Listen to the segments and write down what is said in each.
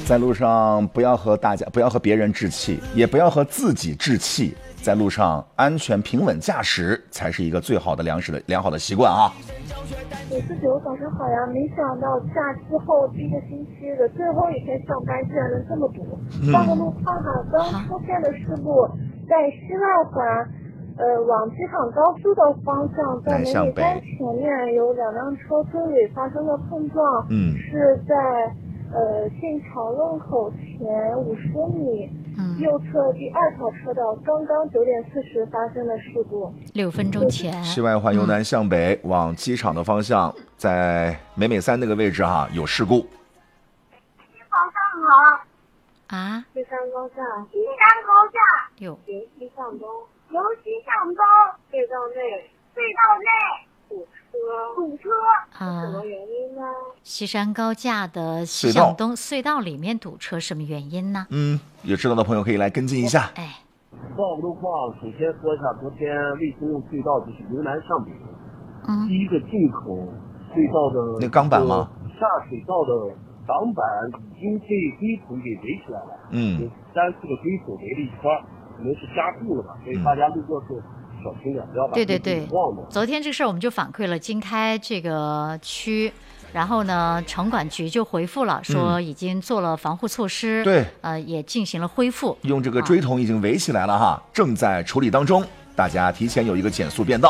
在路上不要和别人置气，也不要和自己置气。在路上安全平稳驾驶才是一个最好的良好的习惯啊！ 我自己我早上好呀，没想到假期后第一个星期的最后一天上班竟然能这么堵。上个路况哈，刚出现的事故在西外环，往机场高速的方向，在美美山前面有2辆车追尾发生了碰撞，是在进桥路口前50米。右侧第2条车道，刚刚9点40发生的事故 ，6分钟前。 西外环由南向北往机场的方向，在美美3那个位置哈有事故。 方向好啊， 西山高架， 有西向东，隧道内堵车啊， 什么原因呢？ 西山高架的西向东隧道里面堵车，什么原因呢？ 有知道的朋友可以来跟进一下。 道路况首先说一下，昨天卫星用隧道就是由南向北，第一个进口隧道的那钢板吗？ 下水道的挡板已经被堆土给围起来了，有3、4个堆土围了一圈，可能是加固了吧，所以大家路过时候小心点，不要把对， 忘了。 昨天这个事儿我们就反馈了经开这个区，然后呢，城管局就回复了，说已经做了防护措施， 对， 也进行了恢复， 用这个锥桶已经围起来了哈，正在处理当中，大家提前有一个减速变道。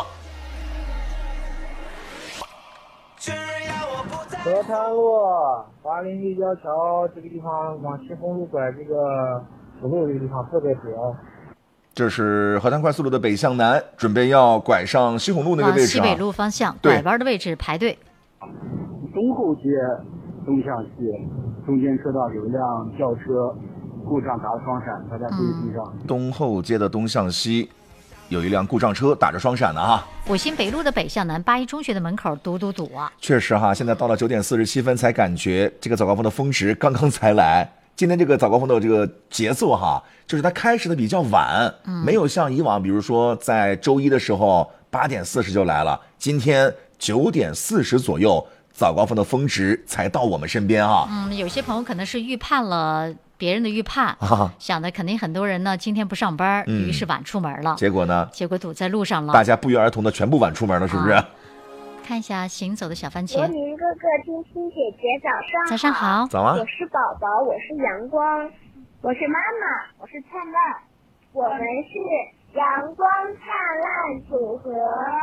河滩路华林立交桥这个地方往西红路拐这个辅路这个地方特别主要。 这是河滩快速路的北向南，准备要拐上西红路那个位置， 往西北路方向拐弯的位置排队。 东后街东向西，中间车道有一辆轿车故障打双闪，大家注意地上。 东后街的东向西有一辆故障车打着双闪的哈。 五新北路的北向南八一中学的门口堵啊！ 确实哈，现在到了9点47分才感觉这个早高峰的峰值刚刚才来。今天这个早高峰的这个节奏哈，就是它开始的比较晚，没有像以往，比如说在周一的时候8点40就来了，今天9点40左右，早高峰的峰值才到我们身边哈。 有些朋友可能是预判了别人的预判，想的肯定很多人呢今天不上班，于是晚出门了。结果堵在路上了， 大家不约而同的全部晚出门了，是不是？ 看一下行走的小番茄。 罗宁哥哥、听听姐姐， 早上好。 早啊！ 我是宝宝，我是阳光，我是妈妈，我是灿烂，我们是阳光灿烂组合。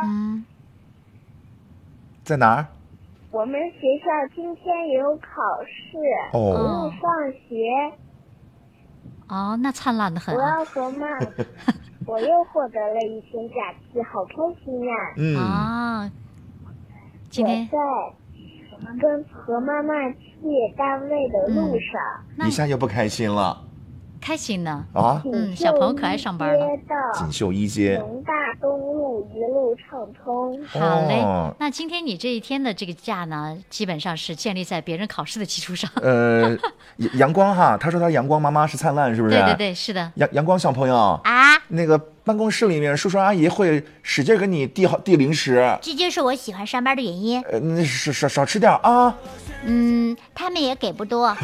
在哪儿？ 我们学校今天有考试，不用上学。 那灿烂的很。 我要和我又获得了1天假期，好开心呀！ 今天我在跟何妈妈去单位的路上， 一下就不开心了。 开心呢小朋友可爱上班了。 锦绣一街农大东路一路畅通。 好嘞，那今天你这一天的这个假呢，基本上是建立在别人考试的基础上。 阳光哈，他说他阳光，妈妈是灿烂，是不是？ 对，是的。 阳光小朋友那个办公室里面叔叔阿姨会使劲给你递零食， 这就是我喜欢上班的原因。 那少吃点啊。 他们也给不多。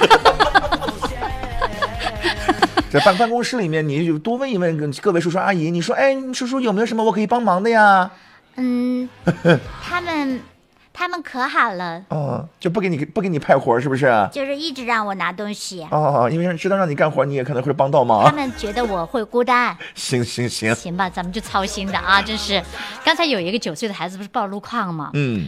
在办公室里面，你就多问一问各位叔叔阿姨，你说，叔叔有没有什么我可以帮忙的呀？ 他们可好了。 就不给你派活，是不是？ 就是一直让我拿东西。 因为知道让你干活，你也可能会帮到忙。 他们觉得我会孤单。 行吧，咱们就操心的啊，真是。刚才有一个9岁的孩子不是报路况吗？